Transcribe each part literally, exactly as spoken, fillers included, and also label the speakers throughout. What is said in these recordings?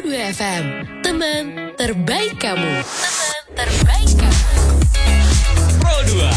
Speaker 1: dua F M, teman terbaik kamu. Teman terbaik kamu.
Speaker 2: Pro dua.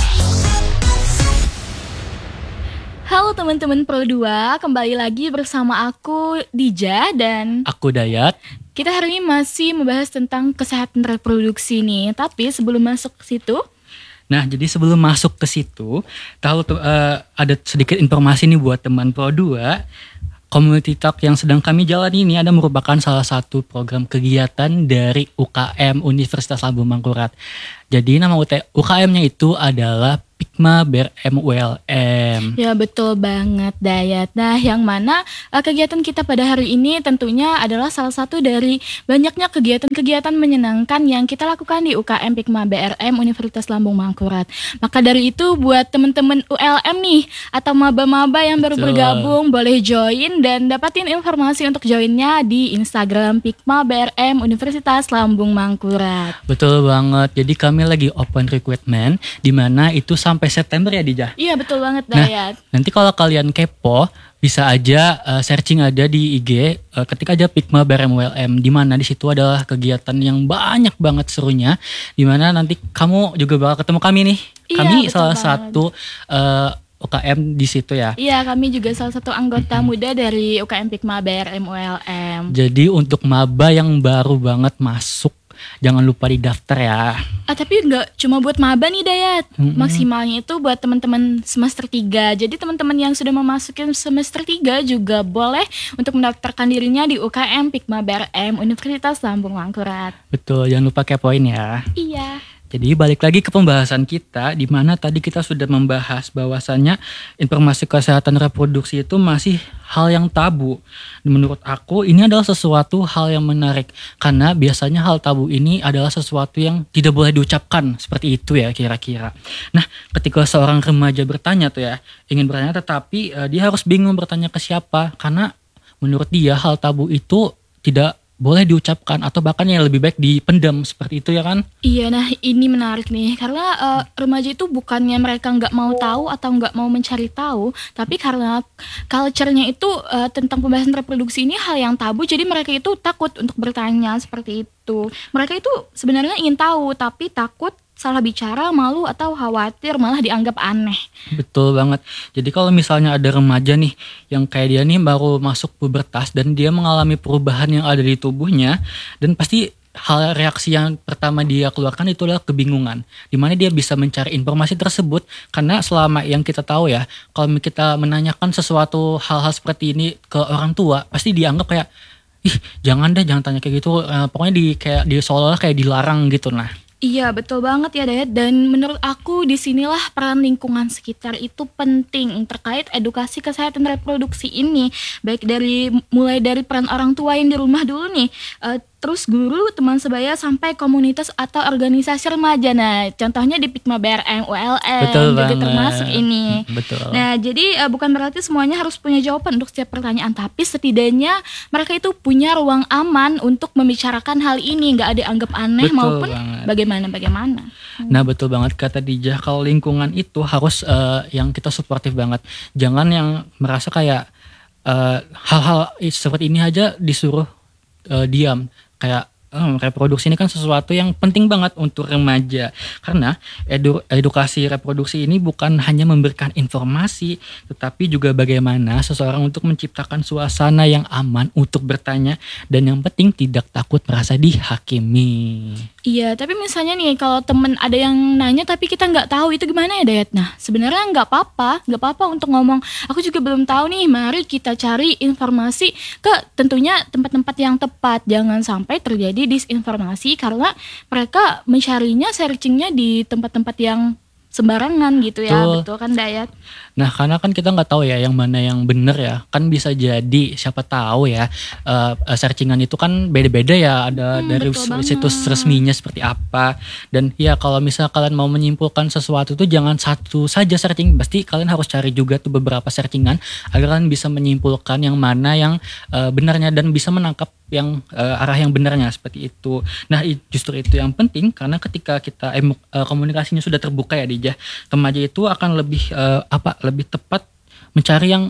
Speaker 3: Halo teman-teman Pro dua, kembali lagi bersama aku Dija dan
Speaker 4: aku Dayat.
Speaker 3: Kita hari ini masih membahas tentang kesehatan reproduksi nih. Tapi sebelum masuk ke situ,
Speaker 4: Nah, jadi sebelum masuk ke situ, tahu tuh uh, ada sedikit informasi nih buat teman Pro dua. Community Talk yang sedang kami jalani ini ada merupakan salah satu program kegiatan dari U K M Universitas Lambung Mangkurat. Jadi nama U K M-nya itu adalah Pikma B R M U L M.
Speaker 3: Ya betul banget Dayat. Nah yang mana uh, kegiatan kita pada hari ini tentunya adalah salah satu dari banyaknya kegiatan-kegiatan menyenangkan yang kita lakukan di U K M Pikma B R M Universitas Lambung Mangkurat. Maka dari itu buat teman-teman U L M nih atau maba-maba yang baru
Speaker 4: Betul.
Speaker 3: bergabung boleh join dan dapatin informasi untuk joinnya di Instagram Pikma B R M Universitas Lambung Mangkurat.
Speaker 4: Betul banget. Jadi kami lagi open recruitment di mana itu sampai September ya Dija.
Speaker 3: Iya betul banget
Speaker 4: Nah,
Speaker 3: Dayat.
Speaker 4: nanti kalau kalian kepo bisa aja uh, searching ada di I G, uh, ketik aja Pikma B R M U L M, di mana di situ adalah kegiatan yang banyak banget serunya, di mana nanti kamu juga bakal ketemu kami nih.
Speaker 3: Iya,
Speaker 4: Kami
Speaker 3: betul
Speaker 4: salah
Speaker 3: banget.
Speaker 4: satu uh, U K M di situ ya.
Speaker 3: Iya, kami juga salah satu anggota muda dari U K M Pikma B R M U L M.
Speaker 4: Jadi untuk maba yang baru banget masuk, jangan lupa didaftar ya.
Speaker 3: Ah, tapi nggak cuma buat maba nih Dayat.
Speaker 4: Mm-mm.
Speaker 3: Maksimalnya itu buat teman-teman semester tiga. Jadi teman-teman yang sudah memasuki semester tiga juga boleh untuk mendaftarkan dirinya di U K M Pikma B R M Universitas Lambung Mangkurat.
Speaker 4: Betul, jangan lupa kepoin ya.
Speaker 3: Iya.
Speaker 4: Jadi balik lagi ke pembahasan kita, di mana tadi kita sudah membahas bahwasannya informasi kesehatan reproduksi itu masih hal yang tabu. Menurut aku ini adalah sesuatu hal yang menarik, karena biasanya hal tabu ini adalah sesuatu yang tidak boleh diucapkan, seperti itu ya kira-kira. Nah, ketika seorang remaja bertanya tuh ya, ingin bertanya tetapi uh, dia harus bingung bertanya ke siapa, karena menurut dia hal tabu itu tidak boleh diucapkan atau bahkan yang lebih baik dipendam, seperti itu ya kan?
Speaker 3: Iya, nah ini menarik nih karena uh, remaja itu bukannya mereka nggak mau tahu atau nggak mau mencari tahu, tapi karena culture-nya itu uh, tentang pembahasan reproduksi ini hal yang tabu, jadi mereka itu takut untuk bertanya seperti itu. Mereka itu sebenarnya ingin tahu tapi takut salah bicara, malu atau khawatir malah dianggap aneh.
Speaker 4: Betul banget. Jadi kalau misalnya ada remaja nih yang kayak dia nih baru masuk pubertas dan dia mengalami perubahan yang ada di tubuhnya, dan pasti hal reaksi yang pertama dia keluarkan itu adalah kebingungan. Dimana dia bisa mencari informasi tersebut, karena selama yang kita tahu ya, kalau kita menanyakan sesuatu hal-hal seperti ini ke orang tua, pasti dianggap kayak, ih jangan deh, jangan tanya kayak gitu. Eh, pokoknya di kayak di seolah-olah kayak dilarang gitu nah.
Speaker 3: Iya betul banget ya Dayat, dan menurut aku disinilah peran lingkungan sekitar itu penting terkait edukasi kesehatan reproduksi ini, baik dari mulai dari peran orang tua yang di rumah dulu nih, uh, terus guru, teman sebaya sampai komunitas atau organisasi remaja. Nah contohnya di Pikma B R M U L M
Speaker 4: Betul
Speaker 3: juga
Speaker 4: banget.
Speaker 3: termasuk ini.
Speaker 4: Betul.
Speaker 3: Nah jadi uh, bukan berarti semuanya harus punya jawaban untuk setiap pertanyaan, tapi setidaknya mereka itu punya ruang aman untuk membicarakan hal ini, nggak ada anggap aneh
Speaker 4: Betul
Speaker 3: maupun
Speaker 4: banget.
Speaker 3: bagaimana-bagaimana.
Speaker 4: Nah betul banget kata Dijah, kalau lingkungan itu harus uh, yang kita suportif banget. Jangan yang merasa kayak uh, hal-hal seperti ini aja disuruh uh, diam. Kayak Hmm, reproduksi ini kan sesuatu yang penting banget untuk remaja, karena edu, edukasi reproduksi ini bukan hanya memberikan informasi, tetapi juga bagaimana seseorang untuk menciptakan suasana yang aman untuk bertanya, dan yang penting tidak takut merasa dihakimi.
Speaker 3: Iya, tapi misalnya nih kalau temen ada yang nanya tapi kita nggak tahu, itu gimana ya Dayat? Nah sebenarnya nggak apa-apa, nggak apa-apa untuk ngomong, aku juga belum tahu nih, mari kita cari informasi ke tentunya tempat-tempat yang tepat. Jangan sampai terjadi disinformasi karena mereka mencarinya, searchingnya di tempat-tempat yang sembarangan gitu ya.
Speaker 4: Betul.
Speaker 3: Betul kan Dayat?
Speaker 4: Nah karena kan kita nggak tahu ya yang mana yang benar ya, kan bisa jadi siapa tahu ya uh, searchingan itu kan beda-beda ya, ada
Speaker 3: Hmm,
Speaker 4: dari
Speaker 3: betul banget.
Speaker 4: situs resminya seperti apa, dan ya kalau misal kalian mau menyimpulkan sesuatu tuh jangan satu saja searching, pasti kalian harus cari juga tuh beberapa searchingan agar kalian bisa menyimpulkan yang mana yang uh, benarnya dan bisa menangkap yang uh, arah yang benarnya seperti itu. Nah i- justru itu yang penting, karena ketika kita emo- uh, komunikasinya sudah terbuka ya Dijah, remaja itu akan lebih uh, apa lebih tepat mencari yang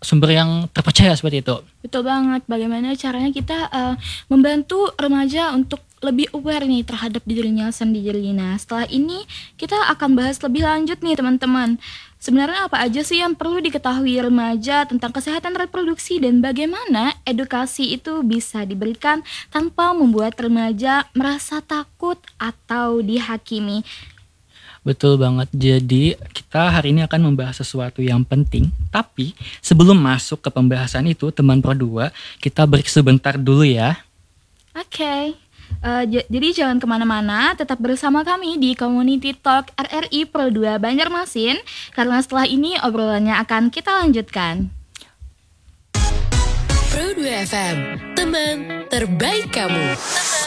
Speaker 4: sumber yang terpercaya seperti itu.
Speaker 3: Betul banget. Bagaimana caranya kita uh, membantu remaja untuk lebih aware nih terhadap dirinya sendiri. Nah, setelah ini kita akan bahas lebih lanjut nih teman-teman. Sebenarnya apa aja sih yang perlu diketahui remaja tentang kesehatan reproduksi dan bagaimana edukasi itu bisa diberikan tanpa membuat remaja merasa takut atau dihakimi.
Speaker 4: Betul banget. Jadi kita hari ini akan membahas sesuatu yang penting. Tapi sebelum masuk ke pembahasan itu, teman Pro dua, kita break sebentar dulu ya.
Speaker 3: Oke. Okay. Uh, j- jadi jangan kemana-mana, tetap bersama kami di Community Talk R R I Pro dua Banjarmasin, karena setelah ini obrolannya akan kita lanjutkan.
Speaker 1: Pro dua F M, teman terbaik kamu.